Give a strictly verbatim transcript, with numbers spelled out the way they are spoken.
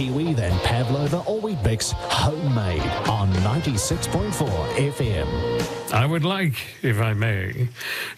Kiwi, then Pavlova or Weet-Bix, homemade on ninety-six point four F M. I would like, if I may,